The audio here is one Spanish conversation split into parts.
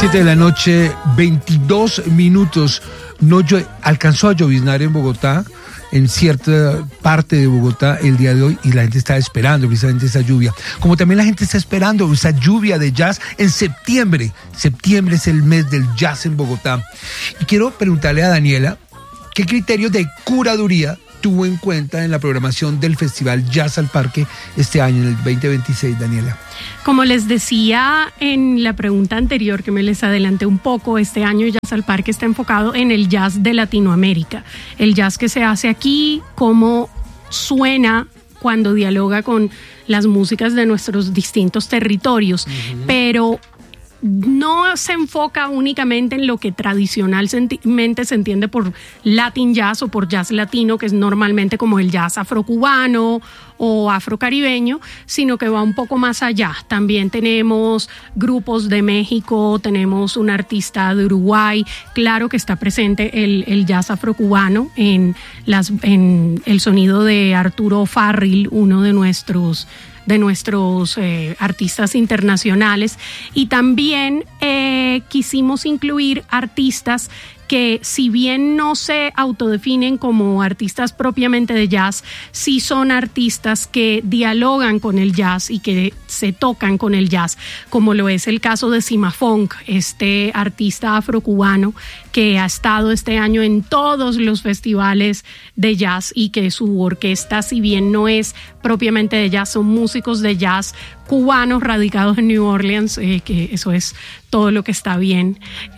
7 de la noche, 22 minutos. Alcanzó a lloviznar en Bogotá, en cierta parte de Bogotá el día de hoy, y la gente está esperando precisamente esa lluvia. Como también la gente está esperando esa lluvia de jazz en septiembre. Septiembre es el mes del jazz en Bogotá. Y quiero preguntarle a Daniela, ¿qué criterios de curaduría tuvo en cuenta en la programación del Festival Jazz al Parque este año, en el 2026, Daniela? Como les decía en la pregunta anterior, que me les adelanté un poco, este año Jazz al Parque está enfocado en el jazz de Latinoamérica. El jazz que se hace aquí, cómo suena cuando dialoga con las músicas de nuestros distintos territorios, pero no se enfoca únicamente en lo que tradicionalmente se entiende por Latin Jazz o por jazz latino, que es normalmente como el jazz afrocubano o afrocaribeño, sino que va un poco más allá. También tenemos grupos de México, tenemos un artista de Uruguay, claro que está presente el jazz afrocubano en el sonido de Arturo Farril, uno de nuestros artistas internacionales, y también quisimos incluir artistas que, si bien no se autodefinen como artistas propiamente de jazz, sí son artistas que dialogan con el jazz y que se tocan con el jazz, como lo es el caso de Cima Funk, este artista afrocubano que ha estado este año en todos los festivales de jazz, y que su orquesta, si bien no es propiamente de jazz, son músicos de jazz cubanos radicados en New Orleans, que eso es todo lo que está bien.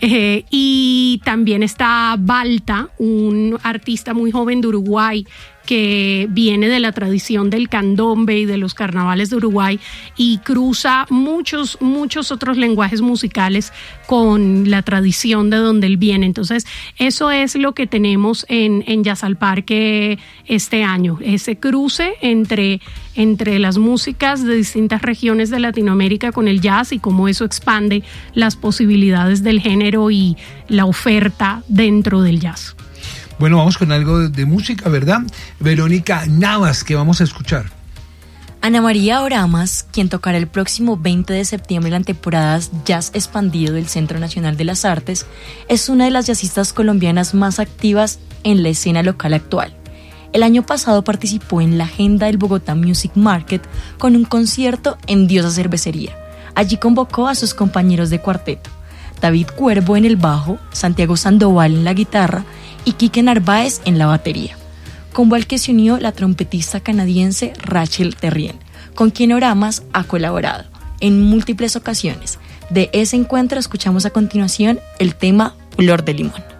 Y también está Balta, un artista muy joven de Uruguay que viene de la tradición del candombe y de los carnavales de Uruguay, y cruza muchos otros lenguajes musicales con la tradición de donde él viene. Entonces, eso es lo que tenemos en Jazz al Parque este año, ese cruce entre las músicas de distintas regiones de Latinoamérica con el jazz, y cómo eso expande las posibilidades del género y la oferta dentro del jazz. Bueno, vamos con algo de música, ¿verdad? Verónica Navas, que vamos a escuchar. Ana María Oramas, quien tocará el próximo 20 de septiembre en la temporada Jazz Expandido del Centro Nacional de las Artes, es una de las jazzistas colombianas más activas en la escena local actual. El año pasado participó en la agenda del Bogotá Music Market con un concierto en Diosa Cervecería. Allí convocó a sus compañeros de cuarteto, David Cuervo en el bajo, Santiago Sandoval en la guitarra y Quique Narváez en la batería, combo al que se unió la trompetista canadiense Rachel Terrien, con quien Oramas ha colaborado en múltiples ocasiones. De ese encuentro escuchamos a continuación el tema Flor de Limón.